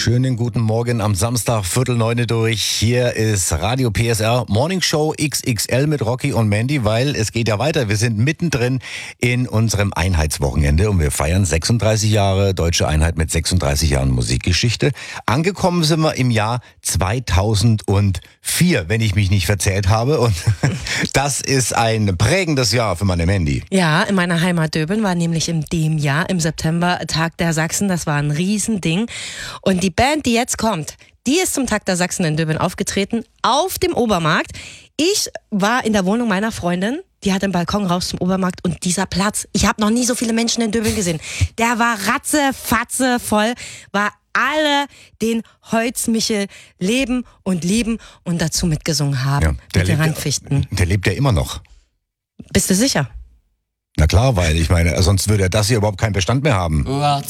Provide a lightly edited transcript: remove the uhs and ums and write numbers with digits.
Schönen guten Morgen am Samstag, 8:45 durch. Hier ist Radio PSR Morning Show XXL mit Rocky und Mandy, weil es geht ja weiter. Wir sind mittendrin in unserem Einheitswochenende und wir feiern 36 Jahre Deutsche Einheit mit 36 Jahren Musikgeschichte. Angekommen sind wir im Jahr 2004, wenn ich mich nicht verzählt habe. Und das ist ein prägendes Jahr für meine Mandy. Ja, in meiner Heimat Döbeln war nämlich in dem Jahr im September Tag der Sachsen. Das war ein Riesending. Und die Band, die jetzt kommt, die ist zum Tag der Sachsen in Döbeln aufgetreten, auf dem Obermarkt. Ich war in der Wohnung meiner Freundin, die hat den Balkon raus zum Obermarkt und dieser Platz, ich habe noch nie so viele Menschen in Döbeln gesehen. Der war ratzefatze voll, war alle den Holzmichel leben und lieben und dazu mitgesungen haben. Ja, mit den Randfichten. Der lebt ja immer noch. Bist du sicher? Na klar, weil ich meine, sonst würde das hier überhaupt keinen Bestand mehr haben.